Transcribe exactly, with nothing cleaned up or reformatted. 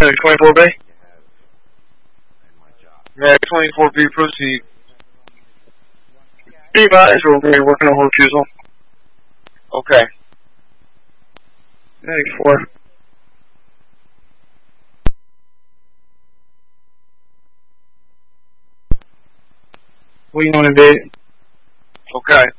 Medic twenty-four B? Medic twenty-four B, proceed. Be advised, we're going to be working on refusal. Okay. Medic four. What are you doing, Dave? Okay.